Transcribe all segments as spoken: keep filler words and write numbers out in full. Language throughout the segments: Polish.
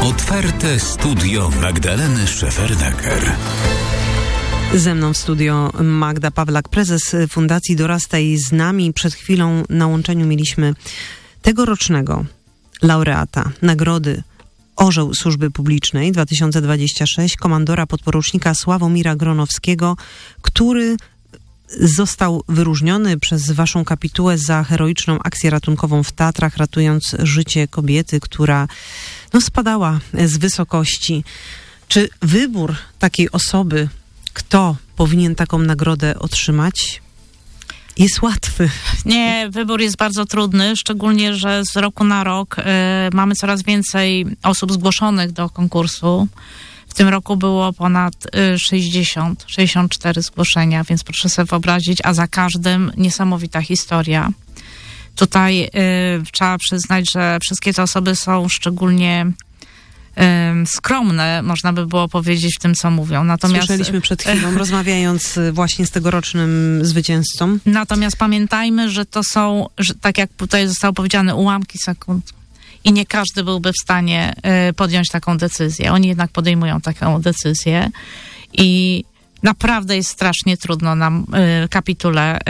Otwarte studio Magdaleny Szefernaker. Ze mną w studio Magda Pawlak, prezes Fundacji Dorastaj z nami. Przed chwilą na łączeniu mieliśmy tegorocznego laureata Nagrody Orzeł Służby Publicznej dwa tysiące dwudziestego szóstego, komandora podporucznika Sławomira Gronowskiego, który został wyróżniony przez waszą kapitułę za heroiczną akcję ratunkową w Tatrach, ratując życie kobiety, która no, spadała z wysokości. Czy wybór takiej osoby, kto powinien taką nagrodę otrzymać, jest łatwy? Nie, wybór jest bardzo trudny, szczególnie, że z roku na rok y, mamy coraz więcej osób zgłoszonych do konkursu. W tym roku było ponad y, sześćdziesiąt, sześćdziesiąt cztery zgłoszenia, więc proszę sobie wyobrazić, a za każdym niesamowita historia. Tutaj y, trzeba przyznać, że wszystkie te osoby są szczególnie skromne, można by było powiedzieć w tym, co mówią. Natomiast słyszeliśmy przed chwilą, rozmawiając właśnie z tegorocznym zwycięzcą. Natomiast pamiętajmy, że to są, że tak jak tutaj zostało powiedziane, ułamki sekund. I nie każdy byłby w stanie y, podjąć taką decyzję. Oni jednak podejmują taką decyzję i naprawdę jest strasznie trudno nam y, kapitule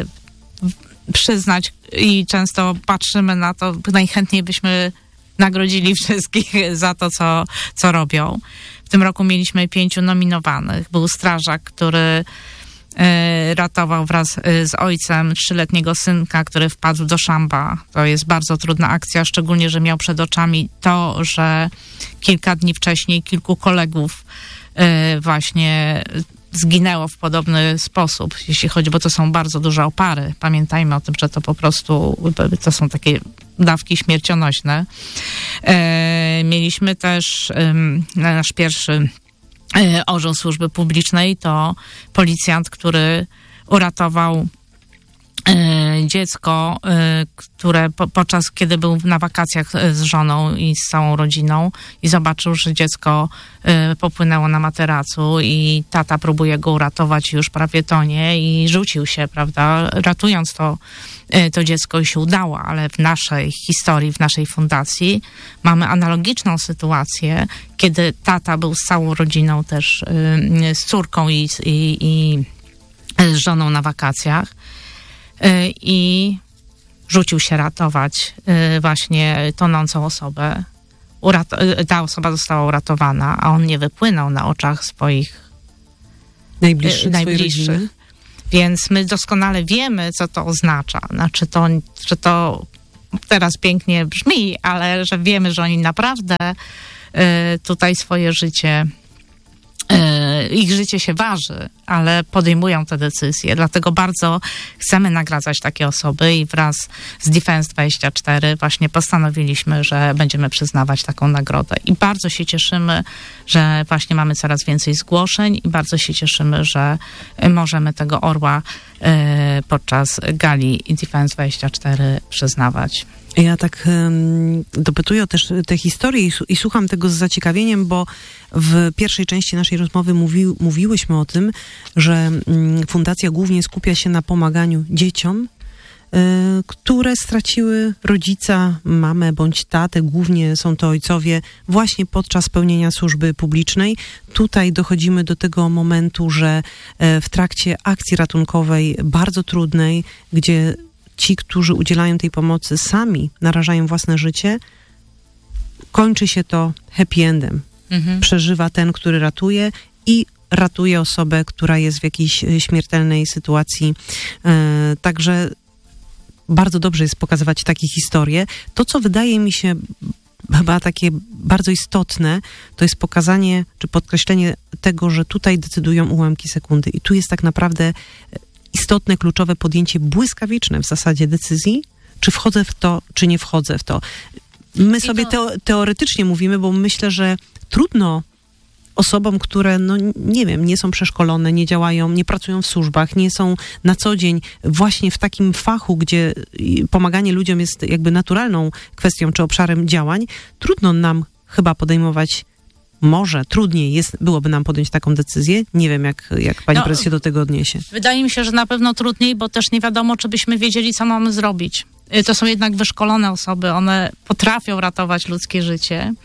y, przyznać i często patrzymy na to, najchętniej byśmy nagrodzili wszystkich za to, co, co robią. W tym roku mieliśmy pięciu nominowanych. Był strażak, który y, ratował wraz y, z ojcem trzyletniego synka, który wpadł do szamba. To jest bardzo trudna akcja, szczególnie, że miał przed oczami to, że kilka dni wcześniej kilku kolegów y, właśnie zginęło w podobny sposób, jeśli chodzi, bo to są bardzo duże opary. Pamiętajmy o tym, że to po prostu to są takie dawki śmiercionośne. E, mieliśmy też e, nasz pierwszy e, orzeł służby publicznej, to policjant, który uratował e, dziecko, e, które po, podczas kiedy był na wakacjach z żoną i z całą rodziną i zobaczył, że dziecko e, popłynęło na materacu i tata próbuje go uratować, już prawie tonie i rzucił się, prawda, ratując to to dziecko i się udało, ale w naszej historii, w naszej fundacji mamy analogiczną sytuację, kiedy tata był z całą rodziną też, y, z córką i, i, i z żoną na wakacjach y, i rzucił się ratować y, właśnie tonącą osobę. Urat- y, ta osoba została uratowana, a on nie wypłynął na oczach swoich najbliższych. Y, najbliższych. Więc my doskonale wiemy, co to oznacza. Znaczy to, że to teraz pięknie brzmi, ale że wiemy, że oni naprawdę y, tutaj swoje życie, y, ich życie się waży, ale podejmują te decyzje. Dlatego bardzo chcemy nagradzać takie osoby i wraz z Defense dwadzieścia cztery właśnie postanowiliśmy, że będziemy przyznawać taką nagrodę. I bardzo się cieszymy, że właśnie mamy coraz więcej zgłoszeń i bardzo się cieszymy, że możemy tego orła y, podczas gali Defense dwadzieścia cztery przyznawać. Ja tak um, dopytuję też te historie i, i słucham tego z zaciekawieniem, bo w pierwszej części naszej rozmowy mówi, mówiłyśmy o tym, że um, fundacja głównie skupia się na pomaganiu dzieciom, y, które straciły rodzica, mamę bądź tatę, głównie są to ojcowie, właśnie podczas pełnienia służby publicznej. Tutaj dochodzimy do tego momentu, że y, w trakcie akcji ratunkowej, bardzo trudnej, gdzie ci, którzy udzielają tej pomocy, sami narażają własne życie, kończy się to happy endem. Mhm. Przeżywa ten, który ratuje i ratuje osobę, która jest w jakiejś śmiertelnej sytuacji. E, także bardzo dobrze jest pokazywać takie historie. To, co wydaje mi się chyba takie bardzo istotne, to jest pokazanie, czy podkreślenie tego, że tutaj decydują ułamki sekundy. I tu jest tak naprawdę istotne, kluczowe podjęcie błyskawiczne w zasadzie decyzji, czy wchodzę w to, czy nie wchodzę w to. My sobie teo- teoretycznie mówimy, bo myślę, że trudno osobom, które, no nie wiem, nie są przeszkolone, nie działają, nie pracują w służbach, nie są na co dzień właśnie w takim fachu, gdzie pomaganie ludziom jest jakby naturalną kwestią czy obszarem działań, trudno nam chyba podejmować, może trudniej jest, byłoby nam podjąć taką decyzję. Nie wiem, jak, jak pani no, prezes się do tego odniesie. Wydaje mi się, że na pewno trudniej, bo też nie wiadomo, czy byśmy wiedzieli, co mamy zrobić. To są jednak wyszkolone osoby, one potrafią ratować ludzkie życie.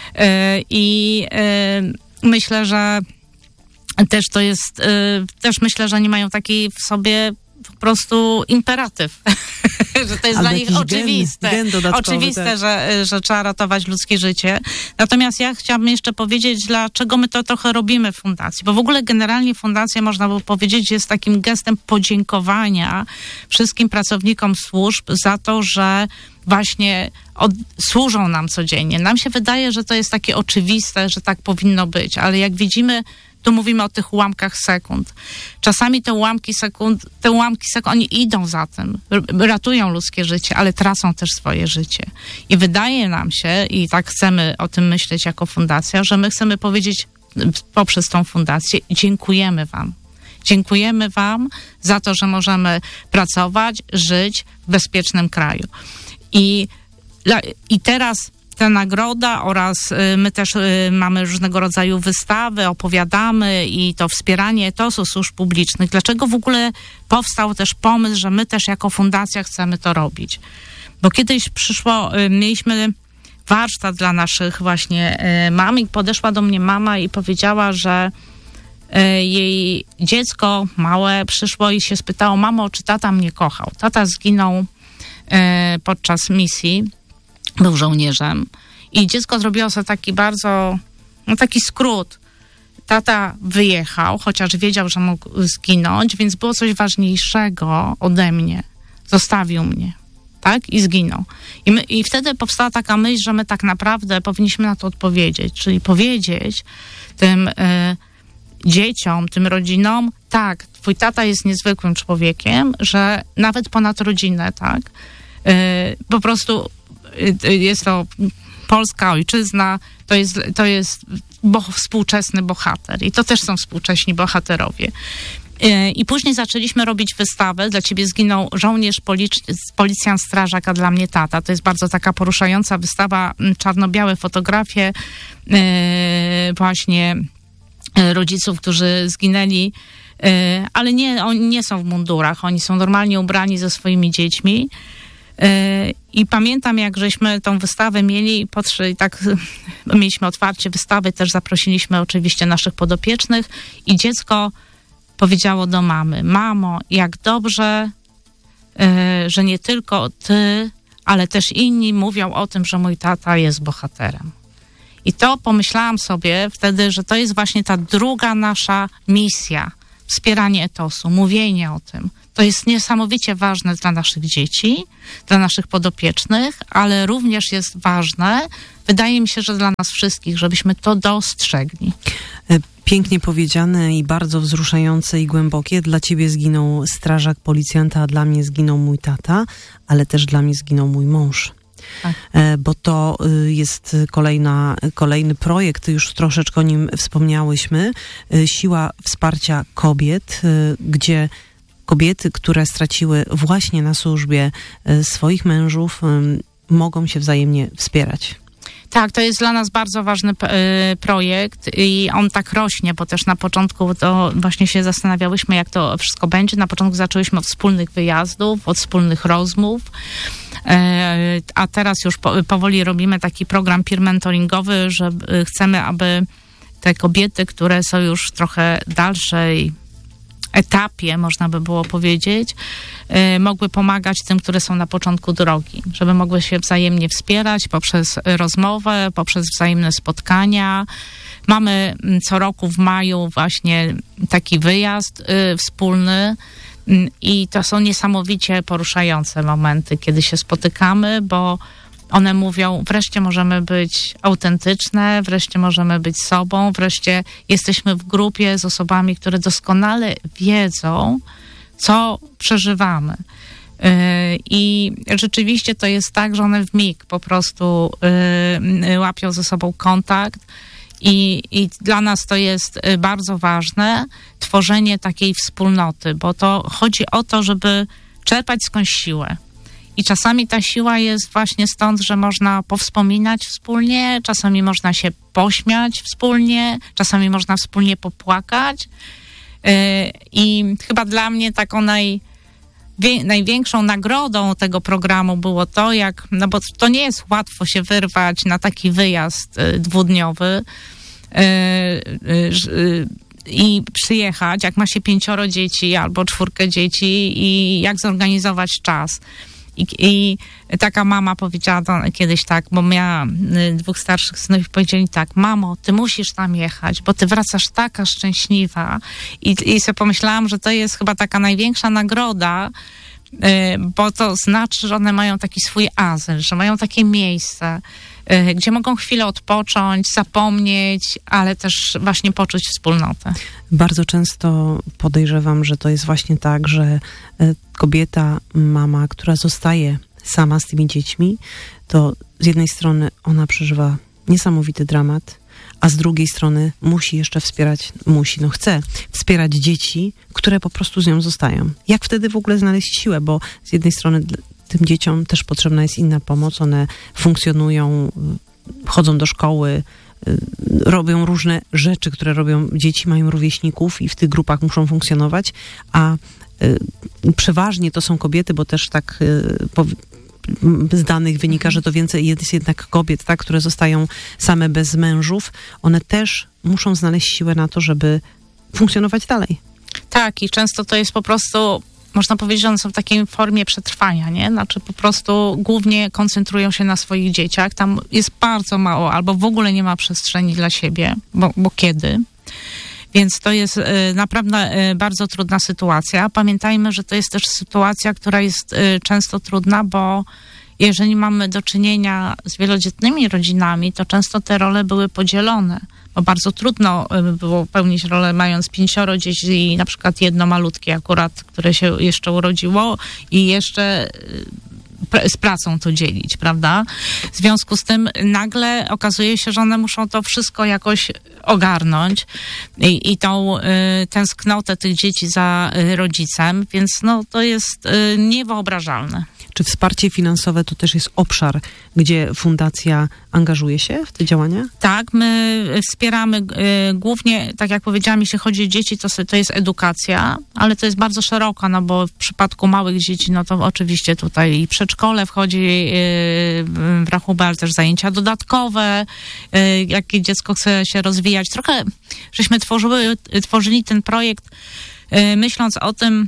I myślę, że też to jest, też myślę, że oni mają taki w sobie po prostu imperatyw, że to jest Albo dla nich oczywiste, gen, gen oczywiste, tak. że, że trzeba ratować ludzkie życie. Natomiast ja chciałabym jeszcze powiedzieć, dlaczego my to trochę robimy w fundacji, bo w ogóle generalnie fundacja, można by powiedzieć, jest takim gestem podziękowania wszystkim pracownikom służb za to, że właśnie od, służą nam codziennie. Nam się wydaje, że to jest takie oczywiste, że tak powinno być, ale jak widzimy, tu mówimy o tych ułamkach sekund. Czasami te ułamki sekund, te ułamki sekund, oni idą za tym, ratują ludzkie życie, ale tracą też swoje życie. I wydaje nam się, i tak chcemy o tym myśleć jako fundacja, że my chcemy powiedzieć poprzez tą fundację, dziękujemy wam. Dziękujemy wam za to, że możemy pracować, żyć w bezpiecznym kraju. I, i teraz ta nagroda oraz y, my też y, mamy różnego rodzaju wystawy, opowiadamy i to wspieranie etosu służb publicznych. Dlaczego w ogóle powstał też pomysł, że my też jako fundacja chcemy to robić? Bo kiedyś przyszło, y, mieliśmy warsztat dla naszych właśnie y, mam i podeszła do mnie mama i powiedziała, że y, jej dziecko małe przyszło i się spytało: mamo, czy tata mnie kochał? Tata zginął y, podczas misji, był żołnierzem i dziecko zrobiło sobie taki bardzo, no taki skrót. Tata wyjechał, chociaż wiedział, że mógł zginąć, więc było coś ważniejszego ode mnie. Zostawił mnie, tak? I zginął. I, my, i wtedy powstała taka myśl, że my tak naprawdę powinniśmy na to odpowiedzieć, czyli powiedzieć tym y, dzieciom, tym rodzinom: tak, twój tata jest niezwykłym człowiekiem, że nawet ponad rodzinę, tak? Y, po prostu jest to polska ojczyzna, to jest, to jest bo, współczesny bohater i to też są współcześni bohaterowie. I później zaczęliśmy robić wystawę. Dla ciebie zginął żołnierz, polic- policjant, strażak, a dla mnie tata. To jest bardzo taka poruszająca wystawa, czarno-białe fotografie yy, właśnie rodziców, którzy zginęli, yy, ale nie, oni nie są w mundurach, oni są normalnie ubrani ze swoimi dziećmi. I pamiętam, jak żeśmy tą wystawę mieli, i tak mieliśmy otwarcie wystawy, też zaprosiliśmy oczywiście naszych podopiecznych i dziecko powiedziało do mamy: mamo, jak dobrze, że nie tylko ty, ale też inni mówią o tym, że mój tata jest bohaterem. I to pomyślałam sobie wtedy, że to jest właśnie ta druga nasza misja, wspieranie etosu, mówienie o tym. To jest niesamowicie ważne dla naszych dzieci, dla naszych podopiecznych, ale również jest ważne, wydaje mi się, że dla nas wszystkich, żebyśmy to dostrzegli. Pięknie powiedziane i bardzo wzruszające i głębokie. Dla ciebie zginął strażak, policjanta, a dla mnie zginął mój tata, ale też dla mnie zginął mój mąż. Tak. Bo to jest kolejna, kolejny projekt, już troszeczkę o nim wspomniałyśmy, Siła Wsparcia Kobiet, gdzie kobiety, które straciły właśnie na służbie swoich mężów, mogą się wzajemnie wspierać. Tak, to jest dla nas bardzo ważny y, projekt i on tak rośnie, bo też na początku to właśnie się zastanawiałyśmy, jak to wszystko będzie. Na początku zaczęłyśmy od wspólnych wyjazdów, od wspólnych rozmów, y, a teraz już po, powoli robimy taki program peer mentoringowy, że y, chcemy, aby te kobiety, które są już w trochę dalszej etapie, można by było powiedzieć, y, mogły pomagać tym, które są na początku drogi, żeby mogły się wzajemnie wspierać poprzez rozmowę, poprzez wzajemne spotkania. Mamy co roku w maju właśnie taki wyjazd y, wspólny y, i to są niesamowicie poruszające momenty, kiedy się spotykamy, bo one mówią: wreszcie możemy być autentyczne, wreszcie możemy być sobą, wreszcie jesteśmy w grupie z osobami, które doskonale wiedzą, co przeżywamy. Yy, I rzeczywiście to jest tak, że one w mig po prostu yy, łapią ze sobą kontakt i, i dla nas to jest bardzo ważne, tworzenie takiej wspólnoty, bo to chodzi o to, żeby czerpać skądś siłę. I czasami ta siła jest właśnie stąd, że można powspominać wspólnie, czasami można się pośmiać wspólnie, czasami można wspólnie popłakać. Yy, I chyba dla mnie taką naj, wie, największą nagrodą tego programu było to, jak, no bo to nie jest łatwo się wyrwać na taki wyjazd y, dwudniowy y, y, y, i przyjechać, jak ma się pięcioro dzieci albo czwórkę dzieci i jak zorganizować czas. I, I taka mama powiedziała to kiedyś tak, bo miała y, dwóch starszych synów i powiedzieli tak: mamo, ty musisz tam jechać, bo ty wracasz taka szczęśliwa. I, i sobie pomyślałam, że to jest chyba taka największa nagroda, y, bo to znaczy, że one mają taki swój azyl, że mają takie miejsce, y, gdzie mogą chwilę odpocząć, zapomnieć, ale też właśnie poczuć wspólnotę. Bardzo często podejrzewam, że to jest właśnie tak, że kobieta, mama, która zostaje sama z tymi dziećmi, to z jednej strony ona przeżywa niesamowity dramat, a z drugiej strony musi jeszcze wspierać, musi, no chce wspierać dzieci, które po prostu z nią zostają. Jak wtedy w ogóle znaleźć siłę? Bo z jednej strony tym dzieciom też potrzebna jest inna pomoc, one funkcjonują, chodzą do szkoły, robią różne rzeczy, które robią dzieci, mają rówieśników i w tych grupach muszą funkcjonować, a y, przeważnie to są kobiety, bo też tak y, po, z danych wynika, że to więcej jest jednak kobiet, tak, które zostają same bez mężów. One też muszą znaleźć siłę na to, żeby funkcjonować dalej. Tak, i często to jest po prostu, można powiedzieć, że one są w takiej formie przetrwania, nie? Znaczy po prostu głównie koncentrują się na swoich dzieciach. Tam jest bardzo mało albo w ogóle nie ma przestrzeni dla siebie, bo, bo kiedy? Więc to jest y, naprawdę y, bardzo trudna sytuacja. Pamiętajmy, że to jest też sytuacja, która jest y, często trudna, bo jeżeli mamy do czynienia z wielodzietnymi rodzinami, to często te role były podzielone. Bo bardzo trudno było pełnić rolę, mając pięcioro dzieci i na przykład jedno malutkie akurat, które się jeszcze urodziło i jeszcze z pracą to dzielić, prawda? W związku z tym nagle okazuje się, że one muszą to wszystko jakoś ogarnąć i, i tą y, tęsknotę tych dzieci za y, rodzicem, więc no to jest y, niewyobrażalne. Czy wsparcie finansowe to też jest obszar, gdzie fundacja angażuje się w te działania? Tak, my wspieramy y, głównie, tak jak powiedziałam, jeśli chodzi o dzieci, to, to jest edukacja, ale to jest bardzo szeroka, no bo w przypadku małych dzieci, no to oczywiście tutaj i przedszkole wchodzi y, w rachubę, ale też zajęcia dodatkowe, y, jak dziecko chce się rozwijać. Trochę żeśmy tworzyły, tworzyli ten projekt y, myśląc o tym,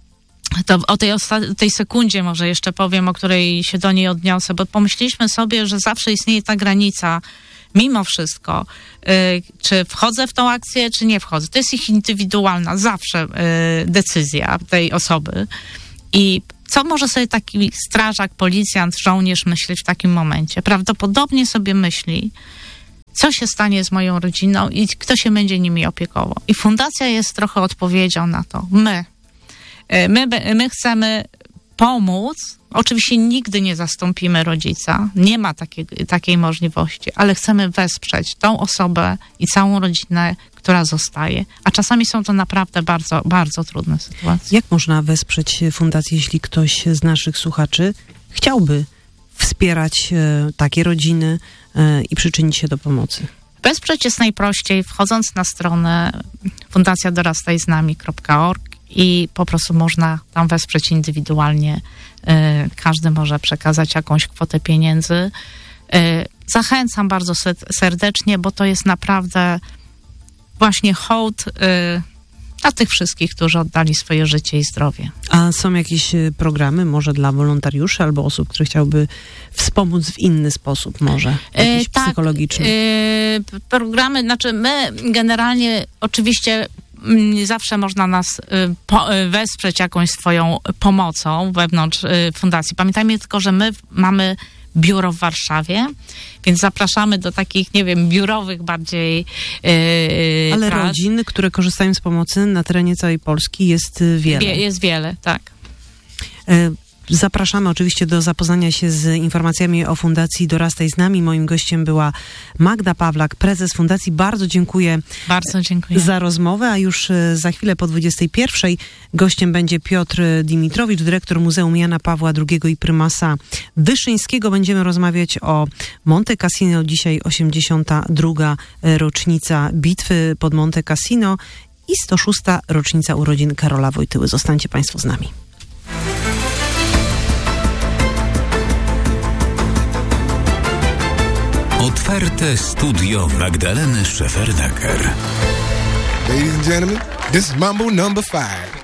to o tej, osta- tej sekundzie może jeszcze powiem, o której się do niej odniosę, bo pomyśleliśmy sobie, że zawsze istnieje ta granica, mimo wszystko, y, czy wchodzę w tą akcję, czy nie wchodzę. To jest ich indywidualna zawsze y, decyzja tej osoby. I co może sobie taki strażak, policjant, żołnierz myśleć w takim momencie? Prawdopodobnie sobie myśli, co się stanie z moją rodziną i kto się będzie nimi opiekował. I fundacja jest trochę odpowiedzią na to. My. My, my chcemy pomóc. Oczywiście nigdy nie zastąpimy rodzica. Nie ma takiej, takiej możliwości, ale chcemy wesprzeć tą osobę i całą rodzinę, która zostaje. A czasami są to naprawdę bardzo, bardzo trudne sytuacje. Jak można wesprzeć fundację, jeśli ktoś z naszych słuchaczy chciałby wspierać e, takie rodziny e, i przyczynić się do pomocy? Wesprzeć jest najprościej, wchodząc na stronę fundacja dorastaj z nami kropka org i po prostu można tam wesprzeć indywidualnie. Każdy może przekazać jakąś kwotę pieniędzy. Zachęcam bardzo serdecznie, bo to jest naprawdę właśnie hołd dla tych wszystkich, którzy oddali swoje życie i zdrowie. A są jakieś programy może dla wolontariuszy albo osób, które chciałyby wspomóc w inny sposób może? Jakiś e, tak, psychologiczny? E, programy, znaczy my generalnie oczywiście zawsze można nas wesprzeć jakąś swoją pomocą wewnątrz fundacji. Pamiętajmy tylko, że my mamy biuro w Warszawie, więc zapraszamy do takich, nie wiem, biurowych bardziej yy, Ale prac. rodzin, które korzystają z pomocy na terenie całej Polski jest wiele. Wie, jest wiele, tak. Yy, Zapraszamy oczywiście do zapoznania się z informacjami o Fundacji Dorastaj z nami. Moim gościem była Magda Pawlak, prezes Fundacji. Bardzo dziękuję, Bardzo dziękuję za rozmowę, a już za chwilę po dwudziestej pierwszej gościem będzie Piotr Dimitrowicz, dyrektor Muzeum Jana Pawła drugiego i prymasa Wyszyńskiego. Będziemy rozmawiać o Monte Cassino. Dzisiaj osiemdziesiąta druga rocznica bitwy pod Monte Cassino i sto szósta rocznica urodzin Karola Wojtyły. Zostańcie Państwo z nami. Otwarte studio Magdaleny Szefernaker. Ladies and gentlemen, this is Mambo number five.